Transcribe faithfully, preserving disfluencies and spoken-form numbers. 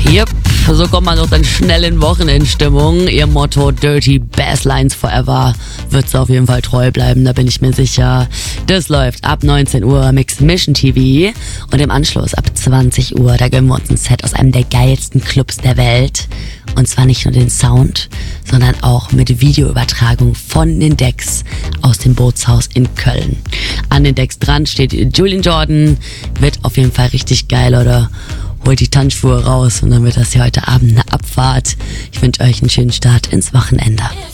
Yep, so kommt man doch dann schnell in Wochenendstimmung. Ihr Motto Dirty Basslines Forever wird es auf jeden Fall treu bleiben, da bin ich mir sicher. Das läuft ab neunzehn Uhr Mix Mission T V und im Anschluss ab zwanzig Uhr, da gönnen wir uns ein Set aus einem der geilsten Clubs der Welt. Und zwar nicht nur den Sound, sondern auch mit Videoübertragung von den Decks aus dem Bootshaus in Köln. An den Decks dran steht Julian Jordan, wird auf jeden Fall richtig geil, oder? Holt die Tanzschuhe raus und dann wird das hier heute Abend eine Abfahrt. Ich wünsche euch einen schönen Start ins Wochenende.